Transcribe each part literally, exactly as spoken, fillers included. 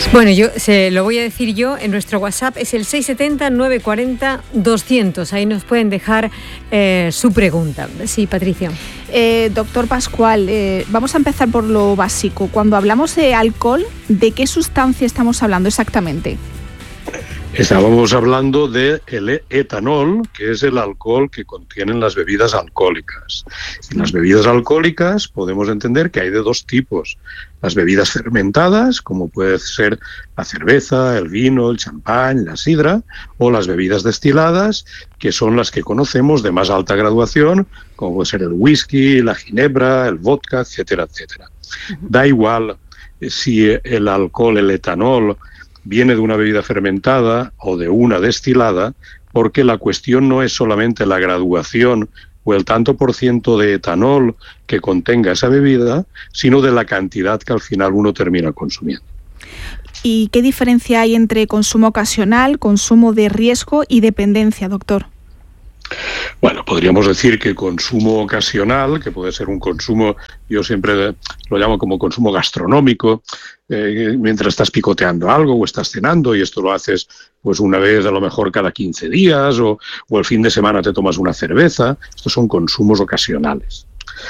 Bueno, yo se lo voy a decir yo, en nuestro WhatsApp es el seis siete cero, nueve cuatro cero, doscientos. Ahí nos pueden dejar eh, su pregunta. Sí, Patricia. Eh, doctor Pascual, eh, vamos a empezar por lo básico. Cuando hablamos de alcohol, ¿de qué sustancia estamos hablando exactamente? Estábamos hablando del etanol, que es el alcohol que contienen las bebidas alcohólicas. En las bebidas alcohólicas podemos entender que hay de dos tipos. Las bebidas fermentadas, como puede ser la cerveza, el vino, el champán, la sidra, o las bebidas destiladas, que son las que conocemos de más alta graduación, como puede ser el whisky, la ginebra, el vodka, etcétera, etcétera. Da igual si el alcohol, el etanol, viene de una bebida fermentada o de una destilada, porque la cuestión no es solamente la graduación o el tanto por ciento de etanol que contenga esa bebida, sino de la cantidad que al final uno termina consumiendo. ¿Y qué diferencia hay entre consumo ocasional, consumo de riesgo y dependencia, doctor? Bueno, podríamos decir que consumo ocasional, que puede ser un consumo, yo siempre lo llamo como consumo gastronómico, eh, mientras estás picoteando algo o estás cenando, y esto lo haces pues una vez a lo mejor cada quince días o, o el fin de semana te tomas una cerveza. Estos son consumos ocasionales.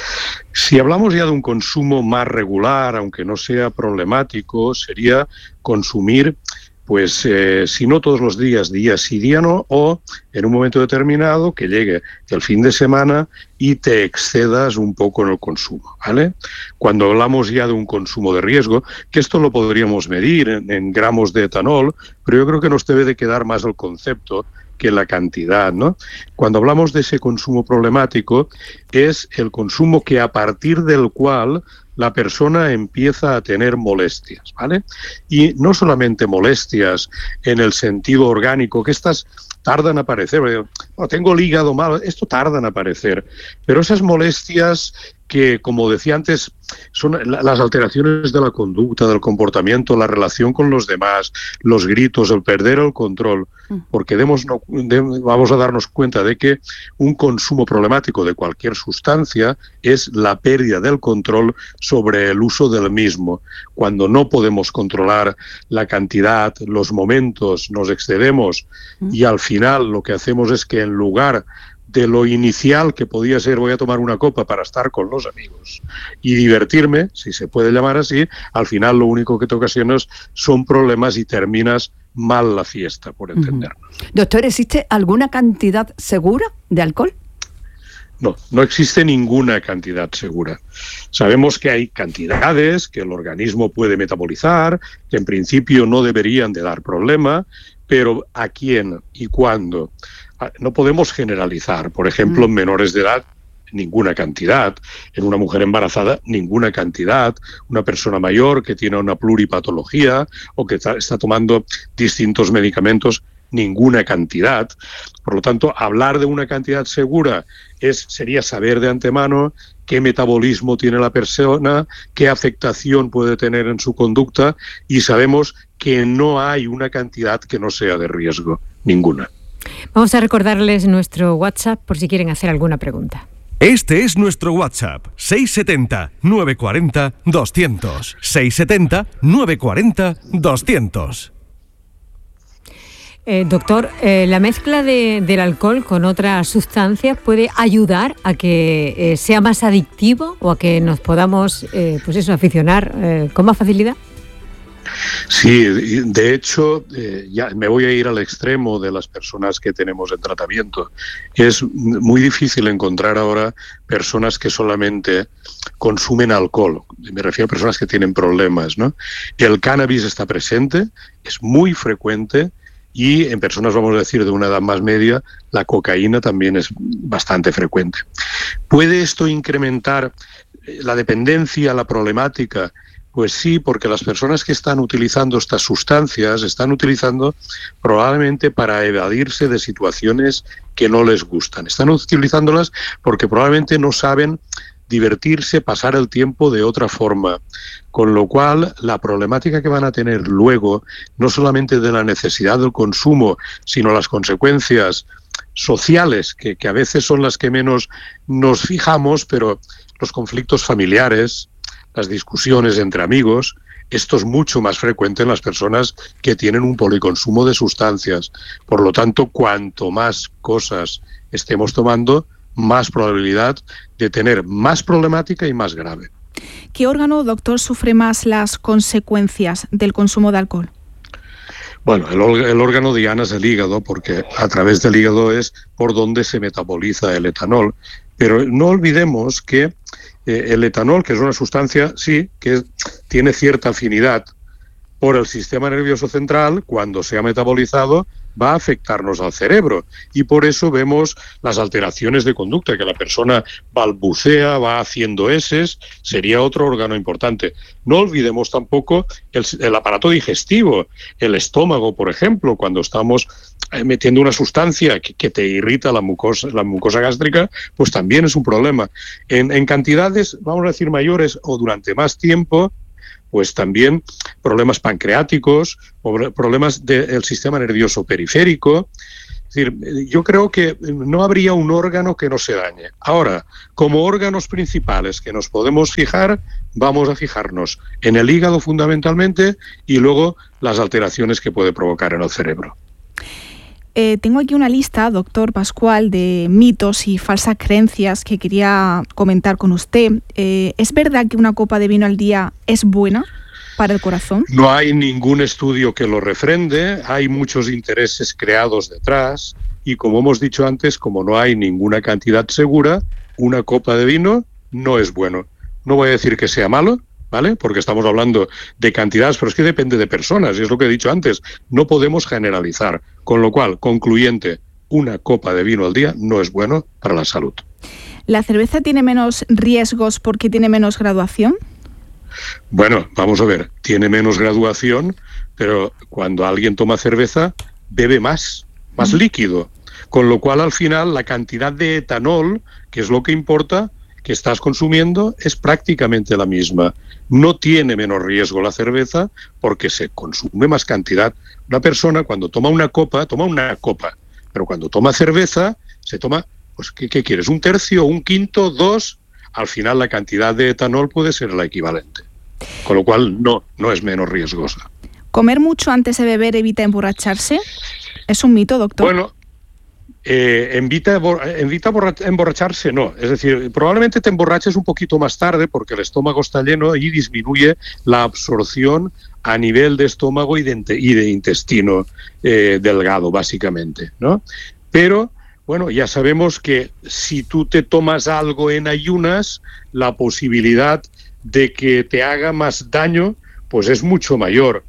Si hablamos ya de un consumo más regular, aunque no sea problemático, sería consumir pues eh, si no todos los días, día sí, día no, o en un momento determinado que llegue el fin de semana y te excedas un poco en el consumo, ¿vale? Cuando hablamos ya de un consumo de riesgo, que esto lo podríamos medir en, en gramos de etanol, pero yo creo que nos debe de quedar más el concepto que la cantidad, ¿no? Cuando hablamos de ese consumo problemático, es el consumo que a partir del cual la persona empieza a tener molestias, ¿vale? Y no solamente molestias en el sentido orgánico, que estas tardan a aparecer. Bueno, tengo el hígado mal, esto tarda en aparecer, pero esas molestias que, como decía antes, son las alteraciones de la conducta, del comportamiento, la relación con los demás, los gritos, el perder el control, porque demos, no, de, vamos a darnos cuenta de que un consumo problemático de cualquier sustancia es la pérdida del control sobre el uso del mismo. Cuando no podemos controlar la cantidad, los momentos, nos excedemos y al final lo que hacemos es que en lugar de lo inicial que podía ser voy a tomar una copa para estar con los amigos y divertirme, si se puede llamar así, al final lo único que te ocasionas son problemas y terminas mal la fiesta, por entendernos. Uh-huh. Doctor, ¿existe alguna cantidad segura de alcohol? No, no existe ninguna cantidad segura. Sabemos que hay cantidades que el organismo puede metabolizar, que en principio no deberían de dar problema, pero ¿a quién y cuándo? No podemos generalizar. Por ejemplo, en menores de edad, ninguna cantidad. En una mujer embarazada, ninguna cantidad. Una persona mayor que tiene una pluripatología o que está, está tomando distintos medicamentos, ninguna cantidad. Por lo tanto, hablar de una cantidad segura es sería saber de antemano qué metabolismo tiene la persona, qué afectación puede tener en su conducta, y sabemos que no hay una cantidad que no sea de riesgo, ninguna. Vamos a recordarles nuestro WhatsApp por si quieren hacer alguna pregunta. Este es nuestro WhatsApp, seis siete cero, nueve cuatro cero, doscientos. seis siete cero, nueve cuatro cero, doscientos. Eh, doctor, eh, ¿la mezcla de, del alcohol con otras sustancias puede ayudar a que eh, sea más adictivo o a que nos podamos eh, pues eso, aficionar eh, con más facilidad? Sí, de hecho, eh, ya me voy a ir al extremo de las personas que tenemos en tratamiento. Es muy difícil encontrar ahora personas que solamente consumen alcohol. Me refiero a personas que tienen problemas, ¿no? El cannabis está presente, es muy frecuente, y en personas, vamos a decir, de una edad más media, la cocaína también es bastante frecuente. ¿Puede esto incrementar la dependencia, la problemática? Pues sí, porque las personas que están utilizando estas sustancias están utilizando probablemente para evadirse de situaciones que no les gustan. Están utilizándolas porque probablemente no saben divertirse, pasar el tiempo de otra forma. Con lo cual, la problemática que van a tener luego, no solamente de la necesidad del consumo, sino las consecuencias sociales, que, que a veces son las que menos nos fijamos, pero los conflictos familiares, las discusiones entre amigos, Esto es mucho más frecuente en las personas que tienen un policonsumo de sustancias. Por lo tanto, cuanto más cosas estemos tomando, más probabilidad de tener más problemática y más grave. ¿Qué órgano, doctor, sufre más las consecuencias del consumo de alcohol? Bueno, el, el órgano diana es el hígado, porque a través del hígado es por donde se metaboliza el etanol. Pero no olvidemos que eh, el etanol, que es una sustancia, sí, que tiene cierta afinidad por el sistema nervioso central, cuando se ha metabolizado, va a afectarnos al cerebro. Y por eso vemos las alteraciones de conducta, que la persona balbucea, va haciendo eses, sería otro órgano importante. No olvidemos tampoco el, el aparato digestivo, el estómago, por ejemplo, cuando estamos metiendo una sustancia que, que te irrita la mucosa, la mucosa gástrica, pues también es un problema. En, en cantidades, vamos a decir, mayores o durante más tiempo, pues también problemas pancreáticos, problemas del sistema nervioso periférico. Es decir, yo creo que no habría un órgano que no se dañe. Ahora, como órganos principales que nos podemos fijar, vamos a fijarnos en el hígado fundamentalmente y luego las alteraciones que puede provocar en el cerebro. Eh, tengo aquí una lista, doctor Pascual, de mitos y falsas creencias que quería comentar con usted. Eh, ¿Es verdad que una copa de vino al día es buena para el corazón? No hay ningún estudio que lo refrende, hay muchos intereses creados detrás y, como hemos dicho antes, como no hay ninguna cantidad segura, una copa de vino no es bueno. No voy a decir que sea malo, ¿vale? Porque estamos hablando de cantidades, pero es que depende de personas, y es lo que he dicho antes, no podemos generalizar. Con lo cual, concluyente, una copa de vino al día no es bueno para la salud. ¿La cerveza tiene menos riesgos porque tiene menos graduación? Bueno, vamos a ver, tiene menos graduación, pero cuando alguien toma cerveza, bebe más, más mm. líquido. Con lo cual, al final, la cantidad de etanol, que es lo que importa, que estás consumiendo, es prácticamente la misma. No tiene menos riesgo la cerveza porque se consume más cantidad. Una persona cuando toma una copa, toma una copa, pero cuando toma cerveza, se toma, pues, ¿qué, qué quieres? ¿Un tercio, un quinto, dos? Al final la cantidad de etanol puede ser la equivalente. Con lo cual no, no es menos riesgosa. ¿Comer mucho antes de beber evita emborracharse? ¿Es un mito, doctor? Bueno, Eh, evita, evita emborracharse, no. Es decir, probablemente te emborraches un poquito más tarde porque el estómago está lleno y disminuye la absorción a nivel de estómago y de, y de intestino eh, delgado, básicamente, ¿no? Pero, bueno, ya sabemos que si tú te tomas algo en ayunas, la posibilidad de que te haga más daño, pues es mucho mayor.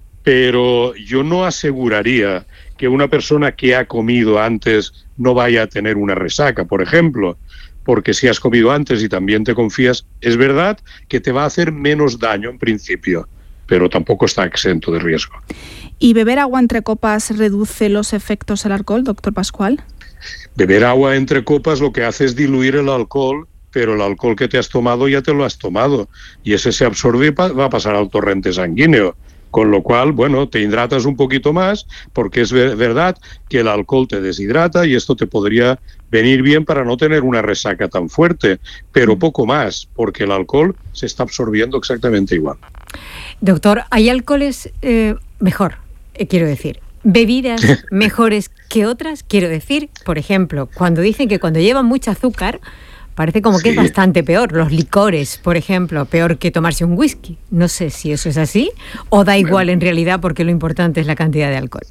Pero yo no aseguraría que una persona que ha comido antes no vaya a tener una resaca, por ejemplo, porque si has comido antes y también te confías, es verdad que te va a hacer menos daño en principio, pero tampoco está exento de riesgo. ¿Y beber agua entre copas reduce los efectos del alcohol, doctor Pascual? Beber agua entre copas lo que hace es diluir el alcohol, pero el alcohol que te has tomado ya te lo has tomado, y ese se absorbe y va a pasar al torrente sanguíneo. Con lo cual, bueno, te hidratas un poquito más porque es verdad que el alcohol te deshidrata y esto te podría venir bien para no tener una resaca tan fuerte, pero poco más, porque el alcohol se está absorbiendo exactamente igual. Doctor, ¿hay alcoholes eh, mejor, eh, quiero decir, bebidas mejores que otras? Quiero decir, por ejemplo, cuando dicen que cuando llevan mucho azúcar, parece como que sí. Es bastante peor. Los licores, por ejemplo, peor que tomarse un whisky. No sé si eso es así o da igual en realidad porque lo importante es la cantidad de alcohol.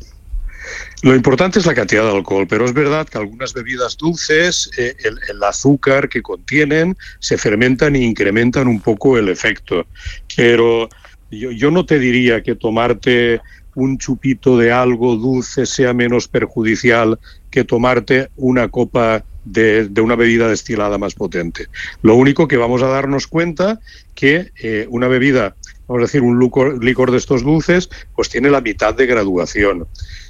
Lo importante es la cantidad de alcohol, pero es verdad que algunas bebidas dulces, eh, el, el azúcar que contienen, se fermentan e incrementan un poco el efecto. Pero yo, yo no te diría que tomarte un chupito de algo dulce sea menos perjudicial que tomarte una copa De, de una bebida destilada más potente. Lo único que vamos a darnos cuenta que eh, una bebida, vamos a decir un licor, licor de estos dulces, pues tiene la mitad de graduación.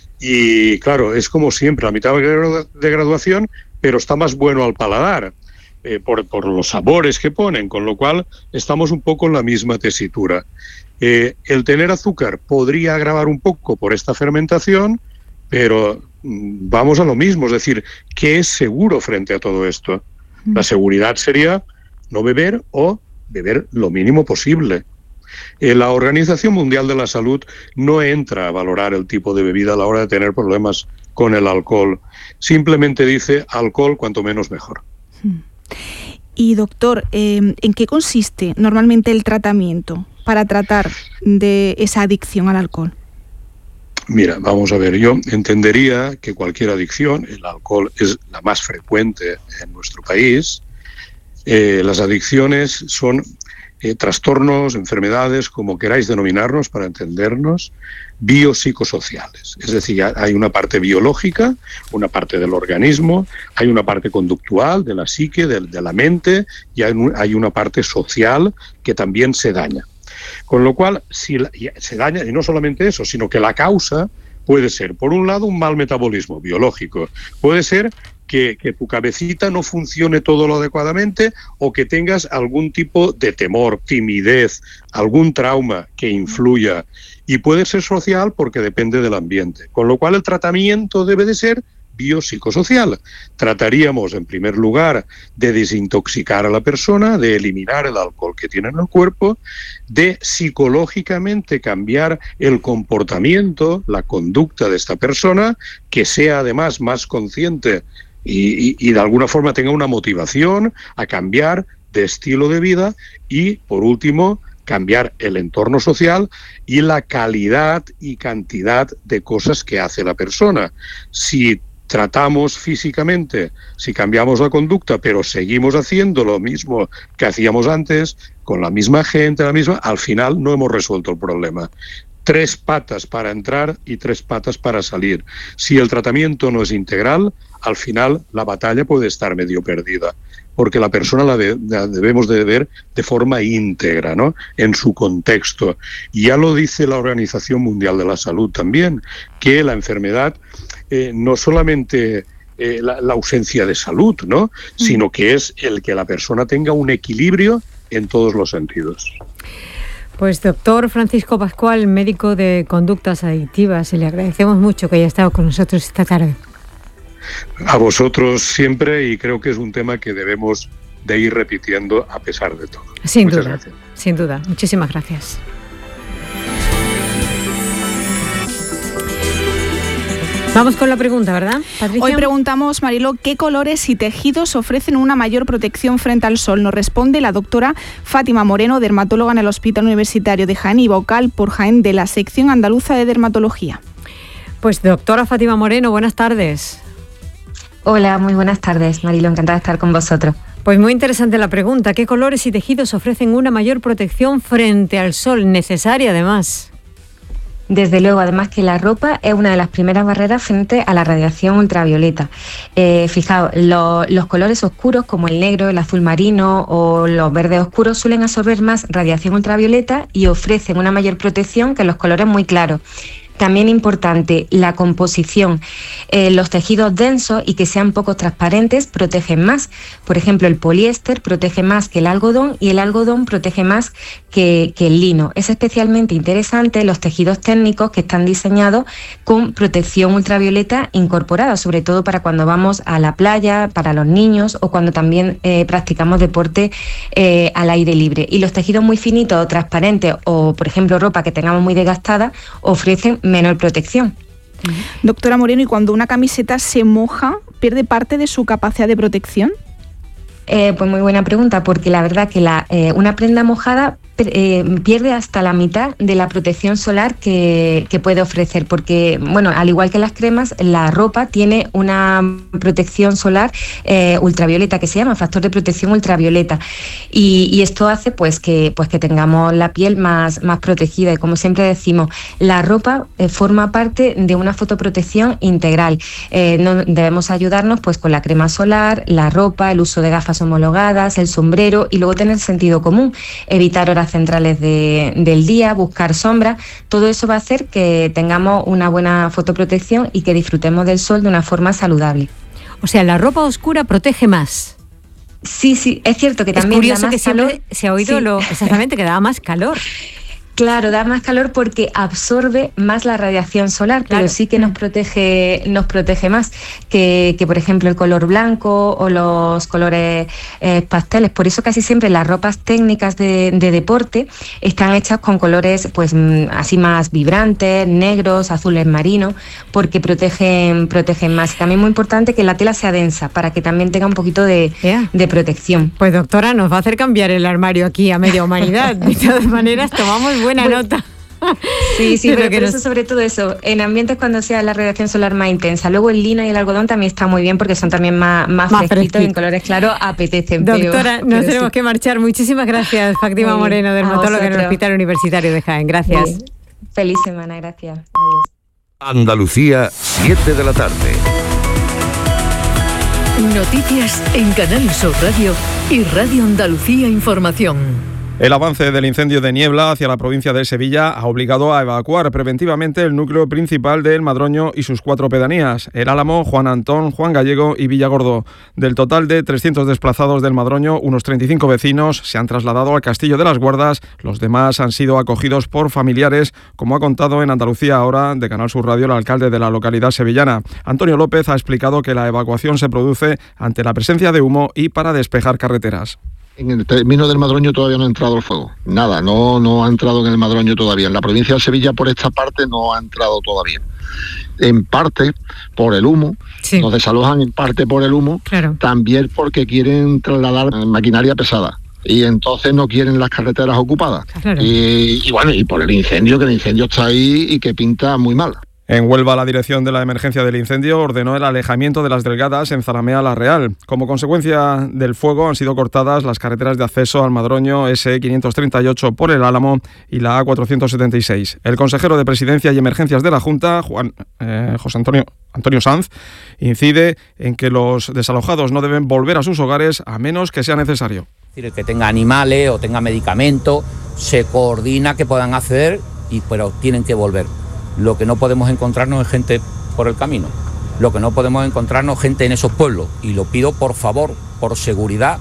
Y claro, es como siempre, la mitad de graduación, pero está más bueno al paladar, eh, por, por los sabores que ponen, con lo cual estamos un poco en la misma tesitura. Eh, el tener azúcar podría agravar un poco por esta fermentación, pero vamos a lo mismo, es decir, ¿qué es seguro frente a todo esto? La seguridad sería no beber o beber lo mínimo posible. Eh, la Organización Mundial de la Salud no entra a valorar el tipo de bebida a la hora de tener problemas con el alcohol. Simplemente dice alcohol cuanto menos mejor. Y doctor, eh, ¿en qué consiste normalmente el tratamiento para tratar de esa adicción al alcohol? Mira, vamos a ver, yo entendería que cualquier adicción, el alcohol es la más frecuente en nuestro país. Eh, las adicciones son eh, trastornos, enfermedades, como queráis denominarnos para entendernos, biopsicosociales. Es decir, hay una parte biológica, una parte del organismo, hay una parte conductual de la psique, de, de la mente, y hay, un, hay una parte social que también se daña. Con lo cual, si la, se daña, y no solamente eso, sino que la causa puede ser, por un lado, un mal metabolismo biológico, puede ser que, que tu cabecita no funcione todo lo adecuadamente o que tengas algún tipo de temor, timidez, algún trauma que influya, y puede ser social porque depende del ambiente. Con lo cual, el tratamiento debe de ser biopsicosocial. Trataríamos, en primer lugar, de desintoxicar a la persona, de eliminar el alcohol que tiene en el cuerpo, de psicológicamente cambiar el comportamiento, la conducta de esta persona, que sea además más consciente y, y, y de alguna forma tenga una motivación a cambiar de estilo de vida, y, por último, cambiar el entorno social y la calidad y cantidad de cosas que hace la persona. Si tratamos físicamente, si cambiamos la conducta, pero seguimos haciendo lo mismo que hacíamos antes, con la misma gente, la misma, al final no hemos resuelto el problema. Tres patas para entrar y tres patas para salir. Si el tratamiento no es integral, al final la batalla puede estar medio perdida, porque la persona la, de, la debemos de ver de forma íntegra, ¿no?, en su contexto. Y ya lo dice la Organización Mundial de la Salud también, que la enfermedad eh, no solamente eh, la, la ausencia de salud, ¿no?, sino que es el que la persona tenga un equilibrio en todos los sentidos. Pues doctor Francisco Pascual, médico de conductas adictivas, le agradecemos mucho que haya estado con nosotros esta tarde. A vosotros siempre, y creo que es un tema que debemos de ir repitiendo a pesar de todo. Sin Muchas duda, gracias. sin duda. Muchísimas gracias. Vamos con la pregunta, ¿verdad, Patricia? Hoy preguntamos, Mariló, ¿qué colores y tejidos ofrecen una mayor protección frente al sol? Nos responde la doctora Fátima Moreno, dermatóloga en el Hospital Universitario de Jaén y vocal por Jaén de la sección andaluza de dermatología. Pues doctora Fátima Moreno, buenas tardes. Hola, muy buenas tardes, Mariló, encantada de estar con vosotros. Pues muy interesante la pregunta. ¿Qué colores y tejidos ofrecen una mayor protección frente al sol? Necesaria, además. Desde luego, además que la ropa es una de las primeras barreras frente a la radiación ultravioleta. Eh, fijaos, lo, los colores oscuros como el negro, el azul marino o los verdes oscuros suelen absorber más radiación ultravioleta y ofrecen una mayor protección que los colores muy claros. También importante, la composición. Eh, los tejidos densos y que sean poco transparentes protegen más. Por ejemplo, el poliéster protege más que el algodón y el algodón protege más que, que el lino. Es especialmente interesante los tejidos técnicos que están diseñados con protección ultravioleta incorporada, sobre todo para cuando vamos a la playa, para los niños o cuando también eh, practicamos deporte eh, al aire libre. Y los tejidos muy finitos o transparentes o, por ejemplo, ropa que tengamos muy desgastada, ofrecen menor protección. Doctora Moreno, ¿y cuando una camiseta se moja, pierde parte de su capacidad de protección? Eh, pues muy buena pregunta, porque la verdad que la, eh, una prenda mojada eh, pierde hasta la mitad de la protección solar que, que puede ofrecer, porque, bueno, al igual que las cremas, la ropa tiene una protección solar eh, ultravioleta, que se llama factor de protección ultravioleta, y, y esto hace pues que, pues que tengamos la piel más, más protegida, y como siempre decimos, la ropa eh, forma parte de una fotoprotección integral. Eh, no, debemos ayudarnos pues con la crema solar, la ropa, el uso de gafas homologadas, el sombrero, y luego tener sentido común, evitar horas centrales de, del día, buscar sombra. Todo eso va a hacer que tengamos una buena fotoprotección y que disfrutemos del sol de una forma saludable. O sea, la ropa oscura protege más. Sí, sí, es cierto que es también curioso da más que siempre calor. Se ha oído Sí. lo exactamente que daba más calor. Claro, da más calor porque absorbe más la radiación solar, claro. Pero sí que nos protege, nos protege más que, que, por ejemplo, el color blanco o los colores eh, pasteles. Por eso casi siempre las ropas técnicas de, de deporte están hechas con colores pues así más vibrantes, negros, azules marinos, porque protegen, protegen más. También es muy importante que la tela sea densa para que también tenga un poquito de, yeah. de protección. Pues doctora, nos va a hacer cambiar el armario aquí a media humanidad. De todas maneras, tomamos buena pues, nota. Sí, sí, pero, pero eso, sobre todo eso, en ambientes cuando sea la radiación solar más intensa. Luego el lino y el algodón también está muy bien porque son también más, más, más fresquitos fresquito. Y en colores claros apetecen. Doctora, pero, nos pero tenemos sí. que marchar. Muchísimas gracias, Fátima Moreno, dermatóloga en el Hospital Universitario de Jaén. Gracias. Bien. Feliz semana, gracias. Adiós. Andalucía, siete de la tarde. Noticias en Canal Sur Radio y Radio Andalucía Información. El avance del incendio de Niebla hacia la provincia de Sevilla ha obligado a evacuar preventivamente el núcleo principal de El Madroño y sus cuatro pedanías, El Álamo, Juan Antón, Juan Gallego y Villagordo. Del total de trescientos desplazados del Madroño, unos treinta y cinco vecinos se han trasladado al Castillo de las Guardas. Los demás han sido acogidos por familiares, como ha contado en Andalucía Ahora de Canal Sur Radio el alcalde de la localidad sevillana. Antonio López ha explicado que la evacuación se produce ante la presencia de humo y para despejar carreteras. En el término del Madroño todavía no ha entrado el fuego. Nada, no, no ha entrado en el Madroño todavía. En la provincia de Sevilla por esta parte no ha entrado todavía. En parte por el humo, sí. Nos desalojan en parte por el humo, claro. También porque quieren trasladar maquinaria pesada. Y entonces no quieren las carreteras ocupadas. Claro. Y, y bueno, y por el incendio, que el incendio está ahí y que pinta muy mal. En Huelva, la Dirección de la Emergencia del Incendio ordenó el alejamiento de las delgadas en Zalamea La Real. Como consecuencia del fuego han sido cortadas las carreteras de acceso al Madroño ese quinientos treinta y ocho por El Álamo y la A cuatrocientos setenta y seis. El consejero de Presidencia y Emergencias de la Junta, Juan, eh, José Antonio, Antonio Sanz, incide en que los desalojados no deben volver a sus hogares a menos que sea necesario. El que tenga animales o tenga medicamentos, se coordina que puedan acceder, y, pero tienen que volver. Lo que no podemos encontrarnos es gente por el camino. Lo que no podemos encontrarnos es gente en esos pueblos. Y lo pido, por favor, por seguridad,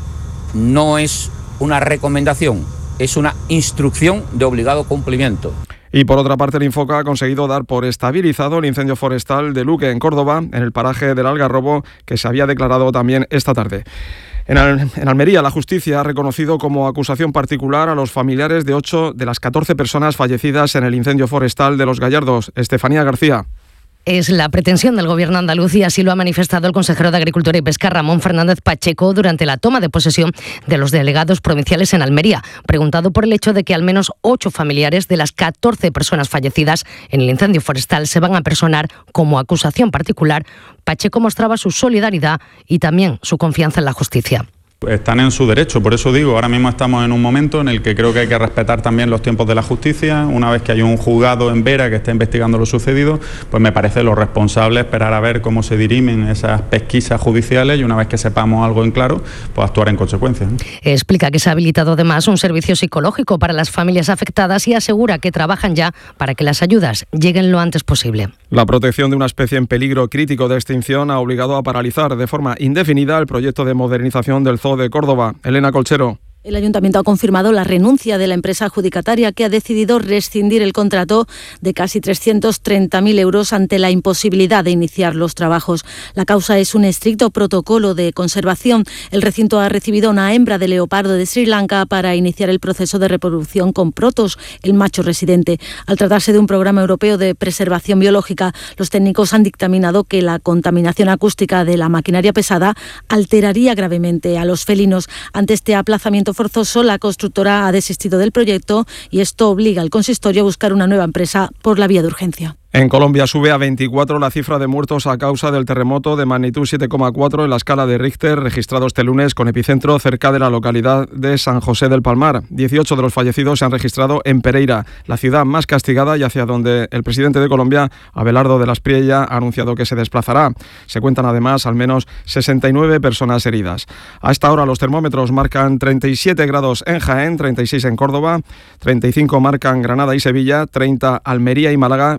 no es una recomendación, es una instrucción de obligado cumplimiento. Y por otra parte, el Infoca ha conseguido dar por estabilizado el incendio forestal de Luque, en Córdoba, en el paraje del Algarrobo, que se había declarado también esta tarde. En, Al- en Almería, la justicia ha reconocido como acusación particular a los familiares de ocho de las catorce personas fallecidas en el incendio forestal de Los Gallardos. Estefanía García. Es la pretensión del Gobierno andaluz y así lo ha manifestado el consejero de Agricultura y Pesca, Ramón Fernández Pacheco, durante la toma de posesión de los delegados provinciales en Almería. Preguntado por el hecho de que al menos ocho familiares de las catorce personas fallecidas en el incendio forestal se van a personar como acusación particular, Pacheco mostraba su solidaridad y también su confianza en la justicia. Están en su derecho, por eso digo, ahora mismo estamos en un momento en el que creo que hay que respetar también los tiempos de la justicia. Una vez que hay un juzgado en Vera que está investigando lo sucedido, pues me parece lo responsable esperar a ver cómo se dirimen esas pesquisas judiciales y una vez que sepamos algo en claro, pues actuar en consecuencia. Explica que se ha habilitado además un servicio psicológico para las familias afectadas y asegura que trabajan ya para que las ayudas lleguen lo antes posible. La protección de una especie en peligro crítico de extinción ha obligado a paralizar de forma indefinida el proyecto de modernización del zoo de Córdoba. Elena Colchero. El Ayuntamiento ha confirmado la renuncia de la empresa adjudicataria que ha decidido rescindir el contrato de casi trescientos treinta mil euros ante la imposibilidad de iniciar los trabajos. La causa es un estricto protocolo de conservación. El recinto ha recibido una hembra de leopardo de Sri Lanka para iniciar el proceso de reproducción con Protos, el macho residente. Al tratarse de un programa europeo de preservación biológica, los técnicos han dictaminado que la contaminación acústica de la maquinaria pesada alteraría gravemente a los felinos. Ante este aplazamiento forzoso, la constructora ha desistido del proyecto y esto obliga al consistorio a buscar una nueva empresa por la vía de urgencia. En Colombia sube a veinticuatro la cifra de muertos a causa del terremoto de magnitud siete coma cuatro en la escala de Richter, registrado este lunes con epicentro cerca de la localidad de San José del Palmar. dieciocho de los fallecidos se han registrado en Pereira, la ciudad más castigada y hacia donde el presidente de Colombia, Abelardo de la Espriella, ha anunciado que se desplazará. Se cuentan además al menos sesenta y nueve personas heridas. A esta hora los termómetros marcan treinta y siete grados en Jaén, treinta y seis en Córdoba, treinta y cinco marcan Granada y Sevilla, treinta Almería y Málaga, veintiocho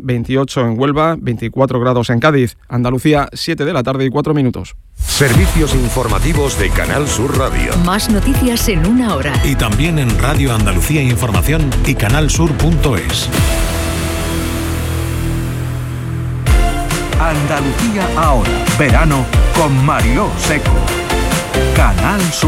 dieciocho en Huelva, veinticuatro grados en Cádiz. Andalucía, siete de la tarde y cuatro minutos. Servicios informativos de Canal Sur Radio. Más noticias en una hora. Y también en Radio Andalucía Información y canalsur punto es. Andalucía ahora. Verano con Mariló Seco. Canal Sur.